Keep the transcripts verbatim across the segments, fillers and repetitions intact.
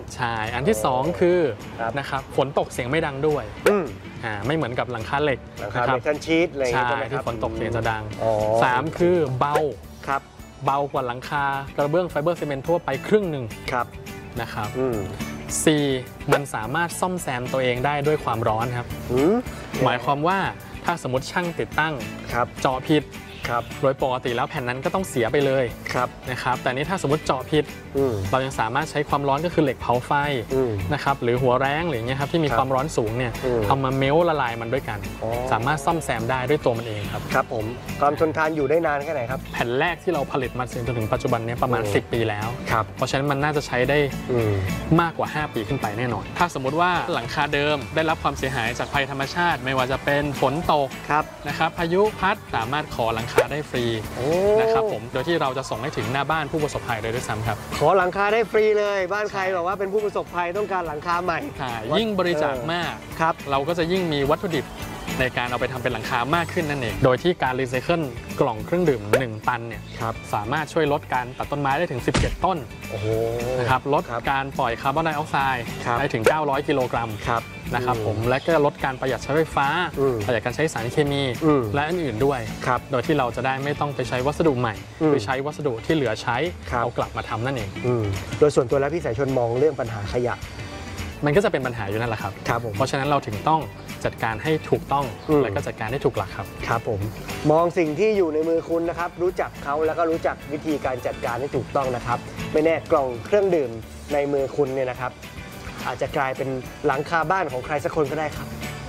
ใช่อันที่สองคือนะครับฝนตกเสียงไม่ดังด้วยอ่าไม่เหมือนกับหลังคาเหล็กหลังคาเมทัลชีทอะไรใช่ที่ฝนตกเสียงจะดังสามคือเบาครับเบากว่าหลังคากระเบื้องไฟเบอร์ซีเมนต์ทั่วไปครึ่งหนึ่งครับนะครับสี่มันสามารถซ่อมแซมตัวเองได้ด้วยความร้อนครับหมายความว่าถ้าสมมติช่างติดตั้งเจาะผิดโดยปกติแล้วแผ่นนั้นก็ต้องเสียไปเลยนะครับแต่นี้ถ้าสมมติเจาะผิดเรายังสามารถใช้ความร้อนก็คือเหล็กเผาไฟนะครับหรือหัวแรงหรืออย่างเงี้ยครับที่มีความร้อนสูงเนี่ยเอามาเมลละลายมันด้วยกันสามารถซ่อมแซมได้ด้วยตัวมันเองครับครับผมความทนทานอยู่ได้นานแค่ไหนครับแผ่นแรกที่เราผลิตมาจนถึงปัจจุบันนี้ประมาณสิบปีแล้วเพราะฉะนั้นมันน่าจะใช้ได้มากกว่าห้าปีขึ้นไปแน่นอนถ้าสมมติว่าหลังคาเดิมได้รับความเสียหายจากภัยธรรมชาติไม่ว่าจะเป็นฝนตกนะครับพายุพัดสามารถขอหลังคาได้ฟรีนะครับผมโดยที่เราจะส่งให้ถึงหน้าบ้านผู้ประสบภัยเลยด้วยซ้ำครับขอหลังคาได้ฟรีเลยบ้านใครบอกว่าเป็นผู้ประสบภัยต้องการหลังคาใหม่ยิ่งบริจาคมากครับเราก็จะยิ่งมีวัตถุดิบในการเอาไปทำเป็นหลังคามากขึ้นนั่นเองโดยที่การรีไซเคิลกล่องเครื่องดื่มหนึ่งตันเนี่ยสามารถช่วยลดการตัดต้นไม้ได้ถึงสิบเจ็ดต้นนะครับลดการปล่อยคาร์บอนไดออกไซด์ได้ถึงเก้าร้อยกิโลกรัมนะครับผมและก็ลดการประหยัดใช้ไฟฟ้าประหยัดการใช้สารเคมีและอื่นๆด้วยโดยที่เราจะได้ไม่ต้องไปใช้วัสดุใหม่หรือใช้วัสดุที่เหลือใช้เอากลับมาทำนั่นเองโดยส่วนตัวแล้วพี่สายชนมองเรื่องปัญหาขยะมันก็จะเป็นปัญหาอยู่นั่นแหละครับเพราะฉะนั้นเราถึงต้องจัดการให้ถูกต้องและก็จัดการให้ถูกหลักครับครับผมมองสิ่งที่อยู่ในมือคุณนะครับรู้จักเขาแล้วก็รู้จักวิธีการจัดการให้ถูกต้องนะครับไม่แน่กล่องเครื่องดื่มในมือคุณเนี่ยนะครับอาจจะกลายเป็นหลังคาบ้านของใครสักคนก็ได้ครับ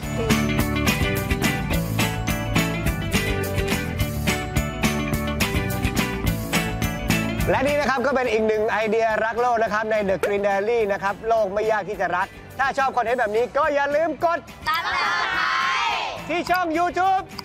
และนี่นะครับก็เป็นอีกหนึ่งไอเดียรักโลกนะครับใน The Green Diary นะครับโลกไม่ยากที่จะรักถ้าชอบคอนเทนต์แบบนี้ก็อย่าลืมกดติดตามที่ช่อง YouTube